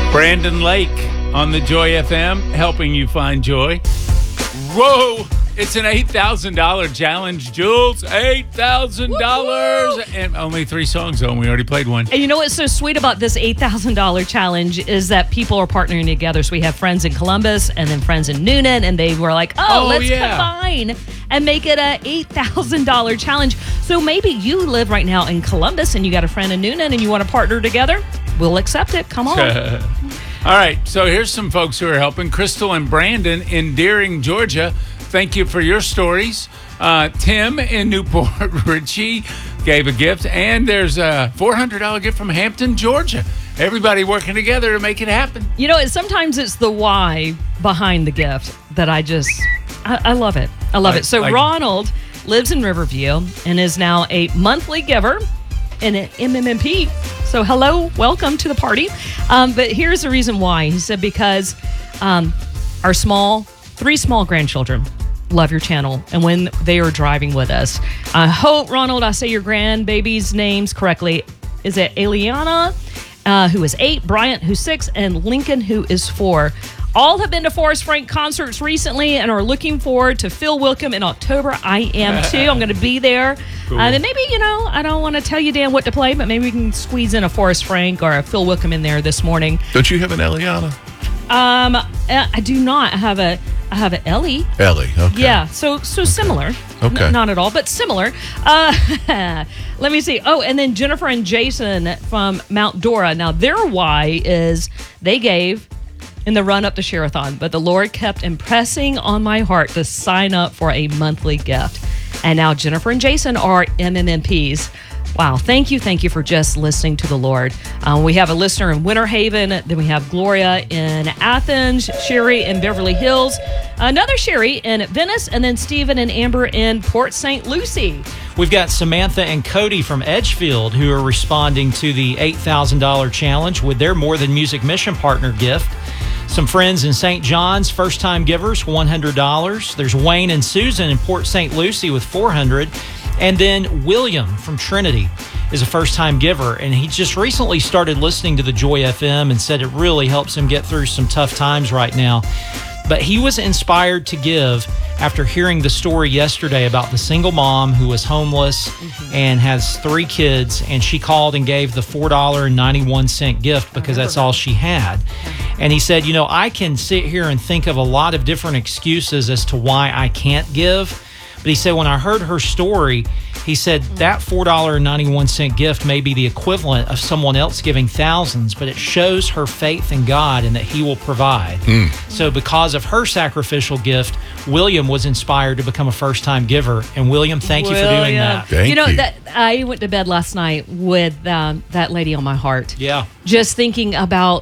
Brandon Lake on the Joy FM, helping you find joy. Whoa! It's an $8,000 challenge, Jules. $8,000. And only 3 songs, though, and we already played one. And you know what's so sweet about this $8,000 challenge is that people are partnering together. So we have friends in Columbus and then friends in Newnan, and they were like, let's combine and make it a $8,000 challenge. So maybe you live right now in Columbus and you got a friend in Newnan and you want to partner together. We'll accept it. Come on. All right, so here's some folks who are helping. Crystal and Brandon in Deering, Georgia. Thank you for your stories. Tim in Newport Richie gave a gift, and there's a $400 gift from Hampton, Georgia. Everybody working together to make it happen. You know, sometimes it's the why behind the gift that I love it. I love it. So Ronald lives in Riverview and is now a monthly giver in an MMMP. So hello, welcome to the party. But here's the reason why. He said because our 3 small grandchildren love your channel, and when they are driving with us. I hope, Ronald, I say your grandbabies' names correctly. Is it Eliana, who is 8, Bryant, who's 6, and Lincoln, who is 4. All have been to Forrest Frank concerts recently and are looking forward to Phil Wickham in October. I am too. I'm going to be there. Cool. And maybe, I don't want to tell you, Dan, what to play, but maybe we can squeeze in a Forrest Frank or a Phil Wickham in there this morning. Don't you have an Eliana? I do not. I have an Ellie. Ellie, okay. Yeah, so similar. Okay. Not at all, but similar. Let me see. Oh, and then Jennifer and Jason from Mount Dora. Now, their why is they gave in the run-up to Share-a-thon, but the Lord kept impressing on my heart to sign up for a monthly gift. And now Jennifer and Jason are MMMPs. Wow, thank you for just listening to the Lord. We have a listener in Winter Haven, then we have Gloria in Athens, Sherry in Beverly Hills, another Sherry in Venice, and then Stephen and Amber in Port St. Lucie. We've got Samantha and Cody from Edgefield who are responding to the $8,000 challenge with their More Than Music Mission Partner gift. Some friends in St. John's, first-time givers, $100. There's Wayne and Susan in Port St. Lucie with $400. And then William from Trinity is a first-time giver, and he just recently started listening to the Joy FM and said it really helps him get through some tough times right now. But he was inspired to give after hearing the story yesterday about the single mom who was homeless and has 3 kids, and she called and gave the $4.91 gift because that's all she had. And he said, I can sit here and think of a lot of different excuses as to why I can't give. But he said, when I heard her story, he said that $4.91 gift may be the equivalent of someone else giving thousands, but it shows her faith in God and that He will provide. So because of her sacrificial gift, William was inspired to become a first-time giver. And William, thank you for doing that. Thank you. That I went to bed last night with that lady on my heart. Yeah. Just thinking about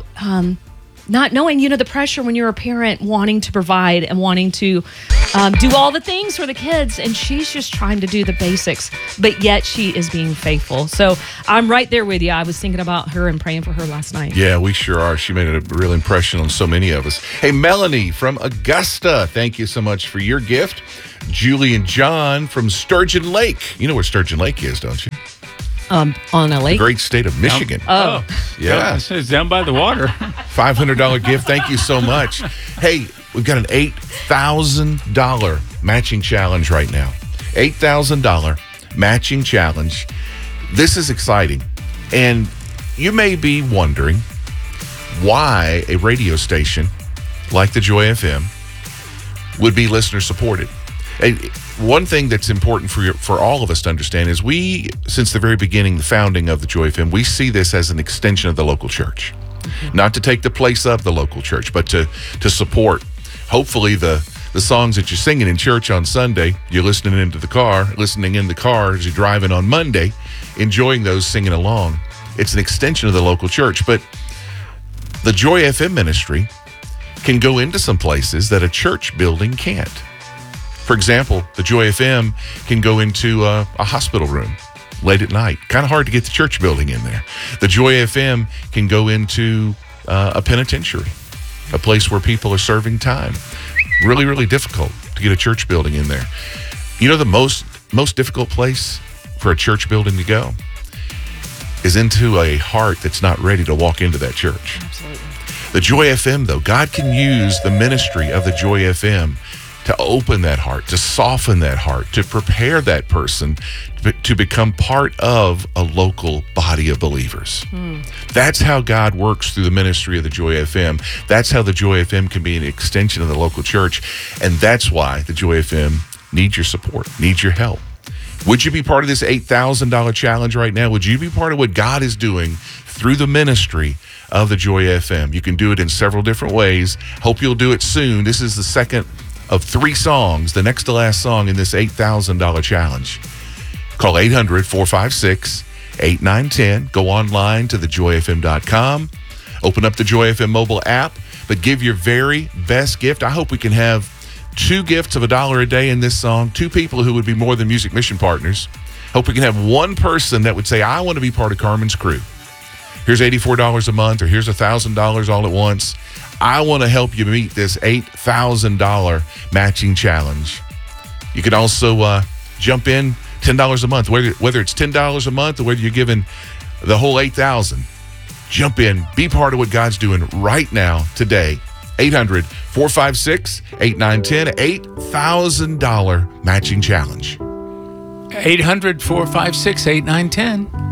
not knowing, the pressure when you're a parent wanting to provide and wanting to do all the things for the kids, and she's just trying to do the basics, but yet she is being faithful. So I'm right there with you. I was thinking about her and praying for her last night. Yeah, we sure are. She made a real impression on so many of us. Hey, Melanie from Augusta, thank you so much for your gift. Julie and John from Sturgeon Lake. You know where Sturgeon Lake is, don't you? On a lake? The great state of Michigan. Oh. Yeah. It's down by the water. $500 gift. Thank you so much. Hey, we've got an $8,000 matching challenge right now. $8,000 matching challenge. This is exciting. And you may be wondering why a radio station like the Joy FM would be listener supported. One thing that's important for all of us to understand is we, since the very beginning, the founding of the Joy FM, we see this as an extension of the local church. Not to take the place of the local church, but to support, hopefully, the songs that you're singing in church on Sunday, you're listening in the car as you're driving on Monday, enjoying those, singing along. It's an extension of the local church. But the Joy FM ministry can go into some places that a church building can't. For example, the Joy FM can go into a hospital room late at night. Kind of hard to get the church building in there. The Joy FM can go into a penitentiary, a place where people are serving time. Really, really difficult to get a church building in there. The most difficult place for a church building to go is into a heart that's not ready to walk into that church. Absolutely. The Joy FM, though, God can use the ministry of the Joy FM to open that heart, to soften that heart, to prepare that person to become part of a local body of believers. That's how God works through the ministry of the Joy FM. That's how the Joy FM can be an extension of the local church. And that's why the Joy FM needs your support, needs your help. Would you be part of this $8,000 challenge right now? Would you be part of what God is doing through the ministry of the Joy FM? You can do it in several different ways. Hope you'll do it soon. This is the second of 3 songs, the next to last song in this $8,000 challenge. Call 800-456-8910. Go online to thejoyfm.com. Open up the Joy FM mobile app, but give your very best gift. I hope we can have 2 gifts of $1 a day in this song, 2 people who would be more than music mission partners. Hope we can have 1 person that would say, I want to be part of Carmen's crew. Here's $84 a month, or here's $1,000 all at once. I want to help you meet this $8,000 matching challenge. You can also jump in $10 a month, whether it's $10 a month or whether you're giving the whole $8,000. Jump in, be part of what God's doing right now, today. 800-456-8910, $8,000 matching challenge. 800-456-8910.